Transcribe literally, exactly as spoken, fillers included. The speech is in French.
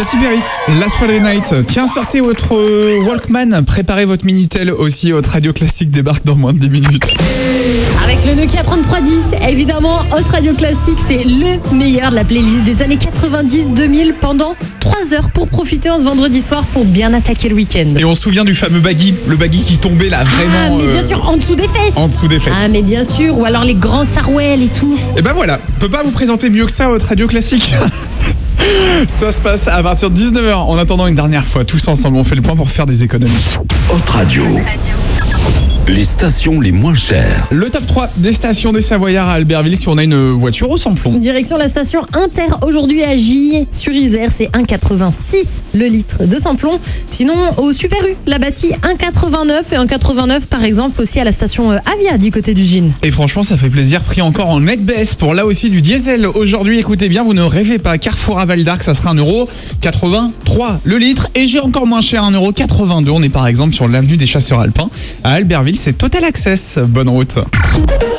Katy Perry, Last Friday Night. Tiens, sortez votre Walkman, préparez votre Minitel aussi. Haute Radio Classique débarque dans moins de dix minutes. Avec le Nokia trente-trois dix, évidemment, Haute Radio Classique, c'est le meilleur de la playlist des années quatre-vingt-dix deux mille pendant trois heures pour profiter en ce vendredi soir pour bien attaquer le week-end. Et on se souvient du fameux baggy, le baggy qui tombait là vraiment. Ah, mais bien euh, sûr, en dessous des fesses. En dessous des fesses. Ah, mais bien sûr, ou alors les grands Sarwell et tout. Et ben voilà, on peut pas vous présenter mieux que ça Haute Radio Classique. Ça se passe à partir de dix-neuf heures. En attendant, une dernière fois, tous ensemble, on fait le point pour faire des économies. Haute Radio. Les stations les moins chères. Le top trois des stations des Savoyards à Albertville si on a une voiture au samplon. Direction la station Inter aujourd'hui à Gilles sur Isère, c'est un virgule quatre-vingt-six le litre de samplon. Sinon au Super U, la bâtie un virgule quatre-vingt-neuf et un virgule quatre-vingt-neuf par exemple aussi à la station Avia du côté du Gine. Et franchement ça fait plaisir, prix encore en net baisse pour là aussi du diesel. Aujourd'hui écoutez bien, vous ne rêvez pas, Carrefour à Val d'Arc ça sera un euro quatre-vingt-trois le litre et j'ai encore moins cher, un euro quatre-vingt-deux. On est par exemple sur l'avenue des Chasseurs Alpins à Albertville, c'est Total Access. Bonne route.